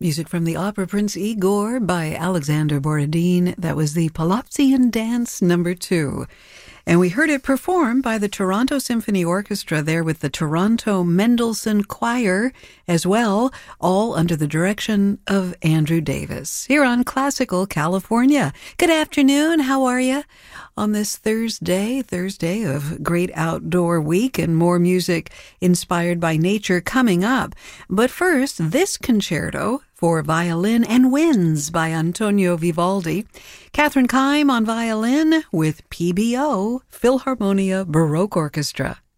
Music from the opera Prince Igor by Alexander Borodin. That was the Palopsian Dance No. 2. And we heard it performed by the Toronto Symphony Orchestra there with the Toronto Mendelssohn Choir as well, all under the direction of Andrew Davis, here on Classical California. Good afternoon, how are you? On this Thursday of great outdoor week and more music inspired by nature coming up. But first, this concerto for violin and winds by Antonio Vivaldi. Catherine Kime on violin with PBO, Philharmonia Baroque Orchestra.